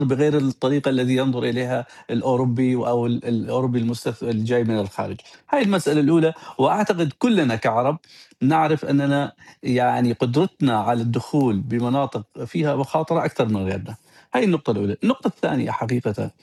بغير الطريقة الذي ينظر إليها الأوروبي أو الأوروبي الجاي من الخارج. هاي المسألة الأولى. وأعتقد كلنا كعرب نعرف أننا يعني قدرتنا على الدخول بمناطق فيها مخاطرة أكثر من غيرنا. هاي النقطة الأولى. النقطة الثانية حقيقةً،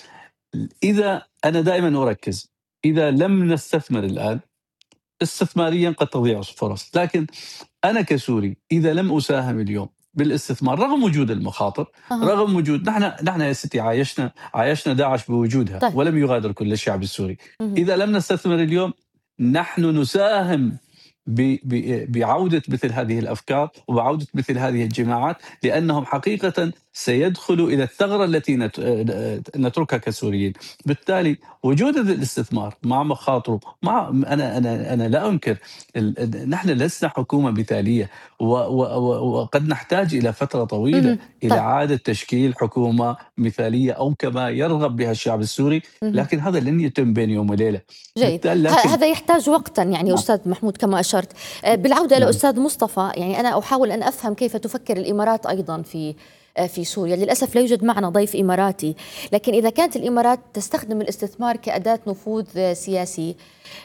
إذا أنا دائمًا أركز، إذا لم نستثمر الآن استثماريًا قد تضيع الفرص، لكن أنا كسوري إذا لم أساهم اليوم بالاستثمار رغم وجود المخاطر، أها. رغم وجود نحن يا ستي عايشنا داعش بوجودها طيب. ولم يغادر كل الشعب السوري. مهم. إذا لم نستثمر اليوم نحن نساهم بعودة مثل هذه الأفكار وبعودة مثل هذه الجماعات، لأنهم حقيقة سيدخلوا إلى الثغرة التي نتركها كسوريين. بالتالي وجود الاستثمار مع مخاطره أنا لا أنكر نحن لسنا حكومة مثالية، وقد نحتاج إلى فترة طويلة مهم. إلى طيب. إعادة تشكيل حكومة مثالية أو كما يرغب بها الشعب السوري، مهم. لكن هذا لن يتم بين يوم وليلة. جيد. بالتالي لكن هذا يحتاج وقتا يعني نعم. أستاذ محمود كما أشرت. بالعودة إلى نعم. أستاذ مصطفى، يعني أنا أحاول أن أفهم كيف تفكر الإمارات أيضا في سوريا. للأسف لا يوجد معنا ضيف إماراتي، لكن إذا كانت الإمارات تستخدم الاستثمار كأداة نفوذ سياسي،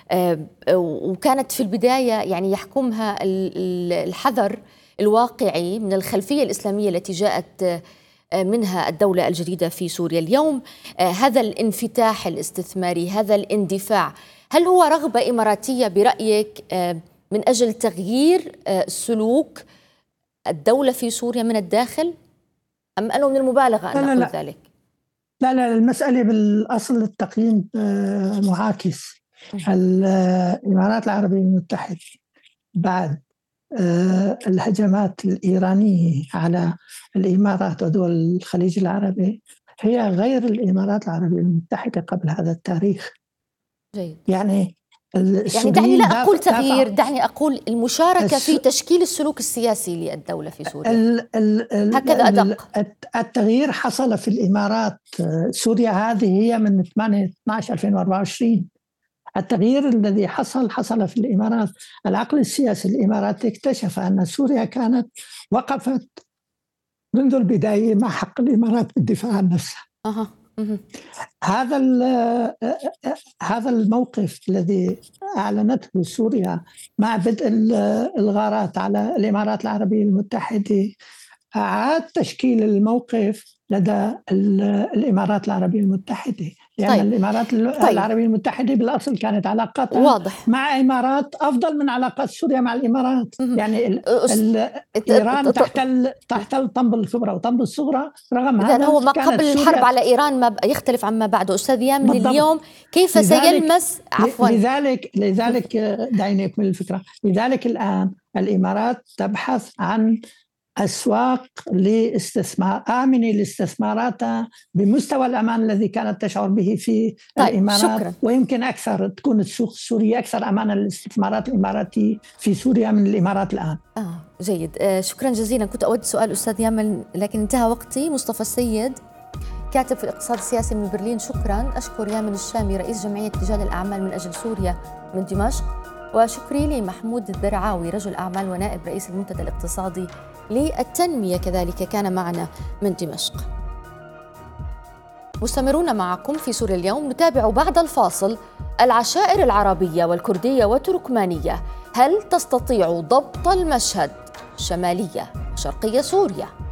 وكانت في البداية يعني يحكمها الحذر الواقعي من الخلفية الإسلامية التي جاءت منها الدولة الجديدة في سوريا اليوم، هذا الانفتاح الاستثماري، هذا الاندفاع، هل هو رغبة إماراتية برأيك من أجل تغيير سلوك الدولة في سوريا من الداخل، أم أنه من المبالغة أن نقول ذلك؟ لا، المسألة بالأصل التقييم معاكس. الإمارات العربية المتحدة بعد الهجمات الإيرانية على الإمارات ودول الخليج العربي هي غير الإمارات العربية المتحدة قبل هذا التاريخ. جيد. يعني دعني لا أقول تغيير، دعني أقول المشاركة في تشكيل السلوك السياسي للدولة في سوريا. هكذا أدق. التغيير حصل في الإمارات. سوريا هذه هي من 8/12/2024. التغيير الذي حصل في الإمارات. العقل السياسي الإماراتي اكتشف أن سوريا كانت وقفت منذ البداية مع حق الإمارات بالدفاع عن نفسها. هذا الموقف الذي أعلنته سوريا مع بدء الغارات على الإمارات العربية المتحدة أعاد تشكيل الموقف لدى الإمارات العربية المتحدة، لأن طيب. الإمارات العربية المتحدة بالأصل كانت علاقاتها واضح مع إمارات أفضل من علاقات سوريا مع الإمارات. يعني إيران تحتل طنب الكبرى وطنب الصغرى. رغم هذا هو ما قبل الحرب على إيران ما يختلف عما بعده. أستاذ يامن، اليوم كيف سيلمس لذلك دعيني أكمل الفكرة. لذلك الآن الإمارات تبحث عن أسواق لاستثمار آمنة لاستثماراتها بمستوى الأمان الذي كانت تشعر به في الإمارات. شكرا. ويمكن أكثر تكون السوق السورية أكثر أمانا للاستثمارات الإماراتية في سوريا من الإمارات الآن. جيد. شكرا جزيلا. كنت أود سؤال أستاذ يامن لكن انتهى وقتي. مصطفى السيد، كاتب في الاقتصاد السياسي من برلين، شكرا. أشكر يامن الشامي رئيس جمعية رجال الأعمال من أجل سوريا من دمشق، وشكري لمحمود الذرعاوي رجل أعمال ونائب رئيس المنتدى الاقتصادي للتنمية كذلك كان معنا من دمشق. مستمرون معكم في سوريا اليوم. نتابع بعد الفاصل العشائر العربية والكردية والتركمانية، هل تستطيع ضبط المشهد شمالية وشرقية سوريا؟